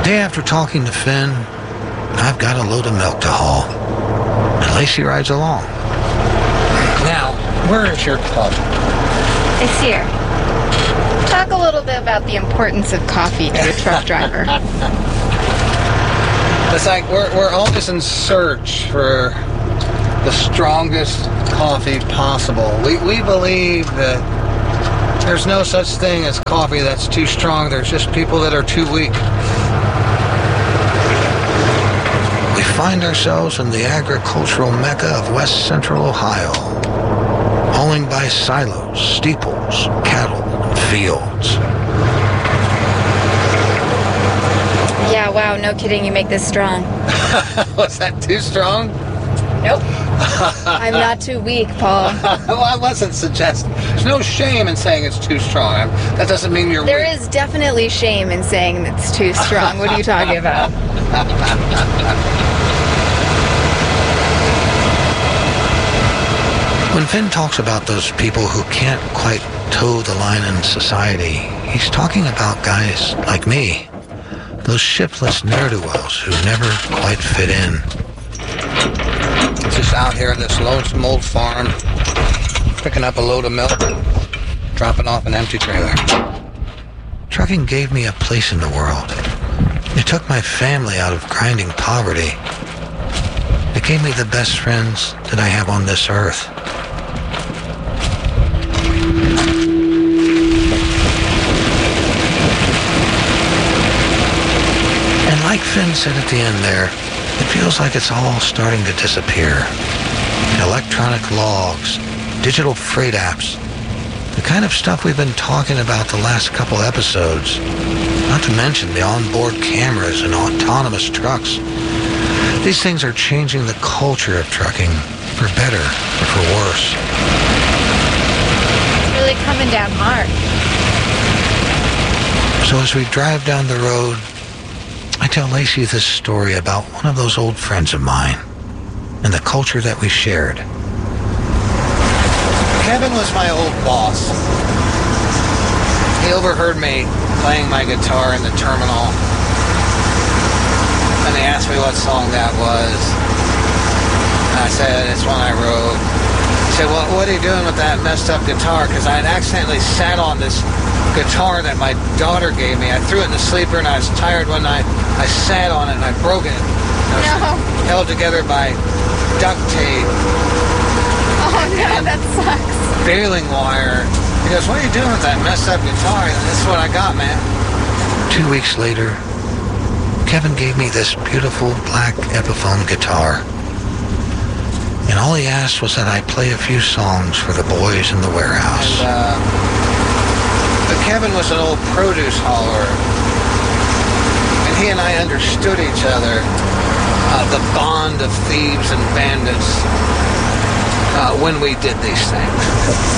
Day after talking to Finn, I've got a load of milk to haul. And Lacey rides along. Now, where is your club? It's here. Talk a little bit about the importance of coffee to a truck driver. It's like we're always in search for the strongest coffee possible. We believe that there's no such thing as coffee that's too strong. There's just people that are too weak. We find ourselves in the agricultural mecca of west central Ohio, hauling by silos, steeples, cattle, and fields. Yeah, wow, no kidding, you make this strong. Was that too strong? Nope. I'm not too weak, Paul. Well, I wasn't suggesting. There's no shame in saying it's too strong. That doesn't mean you're There weak. is definitely shame in saying it's too strong. What are you talking about? When Finn talks about those people who can't quite toe the line in society, he's talking about guys like me. Those shiftless ne'er-do-wells who never quite fit in. Just out here in this lonesome old farm, picking up a load of milk, dropping off an empty trailer. Trucking gave me a place in the world. It took my family out of grinding poverty. It gave me the best friends that I have on this earth. And like Finn said at the end there, it feels like it's all starting to disappear. Electronic logs, digital freight apps, the kind of stuff we've been talking about the last couple episodes, not to mention the onboard cameras and autonomous trucks. These things are changing the culture of trucking, for better or for worse. It's really coming down hard. So as we drive down the road, I tell Lacey this story about one of those old friends of mine and the culture that we shared. Kevin was my old boss. He overheard me playing my guitar in the terminal, and he asked me what song that was. And I said, it's one I wrote. He said, well, what are you doing with that messed up guitar? Because I had accidentally sat on this guitar that my daughter gave me. I threw it in the sleeper and I was tired one night. I sat on it and I broke it. No. Held together by duct tape. Oh no, that sucks. Baling wire. He goes, what are you doing with that messed up guitar? This is what I got, man. 2 weeks later, Kevin gave me this beautiful black Epiphone guitar. And all he asked was that I play a few songs for the boys in the warehouse. But Kevin was an old produce hauler. And he and I understood each other. The bond of thieves and bandits when we did these things.